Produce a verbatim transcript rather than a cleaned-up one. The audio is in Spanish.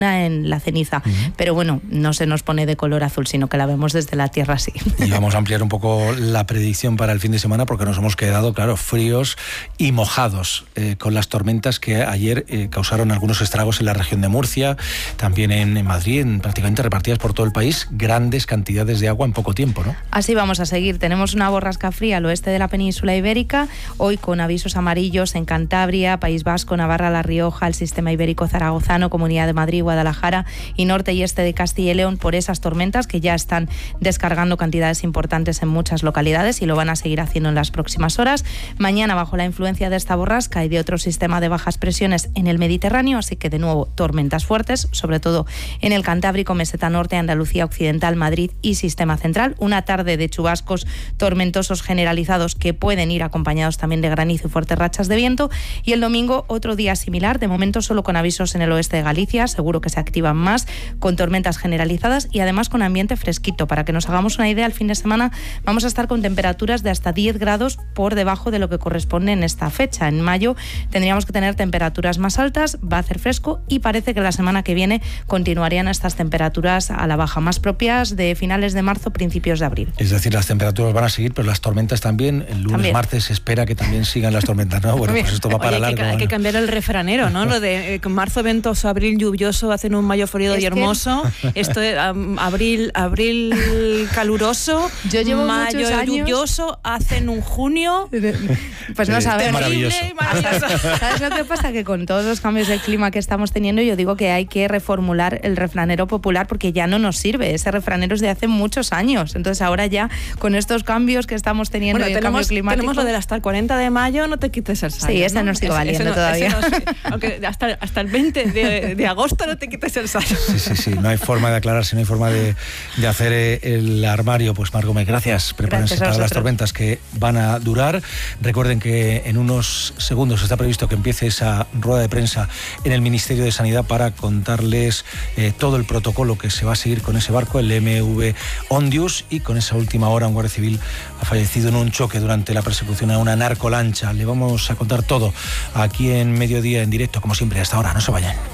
en la ceniza, uh-huh. pero bueno, no se nos pone de color azul, sino que la vemos desde la Tierra así. Y vamos a ampliar un poco la predicción para el fin de semana, porque nos hemos quedado, claro, fríos y mojados eh, con las tormentas que ayer eh, causaron algunos estragos en la región de Murcia, también en, en Madrid, en, prácticamente repartidas por todo el país, grandes cantidades de agua en poco tiempo, ¿no? Así vamos a seguir. Tenemos una borrasca fría al oeste de la península ibérica, hoy con avisos amarillos en Cantabria, País Vasco, Navarra, La Rioja, el sistema ibérico zaragozano, Comunidad de Madrid, Guadalajara y norte y este de Castilla y León por esas tormentas que ya están descargando cantidades importantes en muchas localidades y lo van a seguir haciendo en las próximas horas. Mañana, bajo la influencia de esta borrasca y de otro sistema de bajas presiones en el Mediterráneo, así que de nuevo tormentas fuertes, sobre todo en el Cantábrico, Meseta Norte, Andalucía Occidental, Madrid y Sistema Central. Una tarde de chubascos tormentosos generalizados que pueden ir acompañados también de granizo y fuertes rachas de viento. Y el domingo otro día similar, de momento solo con avisos en el oeste de Galicia, seguro que se activan más, con tormentas generalizadas y además con ambiente fresquito. Para que nos hagamos una idea, el fin de semana vamos a estar con temperaturas de hasta diez grados por debajo de lo que corresponde en esta fecha. En mayo tendríamos que tener temperaturas más altas, va a hacer fresco y parece que la semana que viene continuarían estas temperaturas a la baja, más propias de finales de marzo, principios de abril. Es decir, las temperaturas van a seguir, pero las tormentas también. El lunes, también. martes se espera que también sigan las tormentas, ¿no? Bueno, pues esto va para Oye, largo. Hay que, hay que cambiar el refranero, ¿no? Lo de eh, marzo ventoso, abril lluvioso, hacen un mayo frío y hermoso. Que... Esto de um, abril, abril caluroso, yo llevo mayo muchos años... lluvioso, hacen un junio. Pues no sí, sabemos. Maravilloso. maravilloso. ¿Sabes lo que pasa? Que con todos los cambios de clima que estamos teniendo, yo digo que hay que reformular el refranero popular porque ya no nos sirve. Ese refranero es de hace muchos años. Entonces ahora ya con estos cambios que estamos teniendo, bueno, y el tenemos, cambio climático... tenemos lo del hasta el cuarenta de mayo, no te quites el sayo. Sí, ese ¿no? no sigue valiendo no, todavía. No, aunque hasta, hasta el veinte de, de agosto no te quites el sayo. Sí, sí, sí. No hay forma de aclararse, no hay forma de, de hacer el armario. Pues Mar Gómez, gracias. Prepárense para las tormentas que van a durar. Recuerden que en unos segundos está previsto que empiece esa rueda de prensa en el Ministerio de Sanidad para contarles eh, todo el protocolo que se va a seguir con ese barco, el M V Ondius, y con esa última hora un guardia civil ha fallecido en un choque durante la persecución a una narcolancha. Le vamos a contar todo aquí en Mediodía en directo, como siempre, hasta ahora. No se vayan.